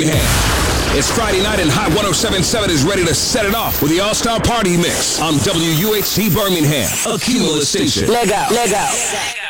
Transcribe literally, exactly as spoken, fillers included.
Birmingham. It's Friday night and Hot one oh seven point seven is ready to set it off with the All-Star Party Mix on W U H C Birmingham, a Cumulus station. Leg out, leg out.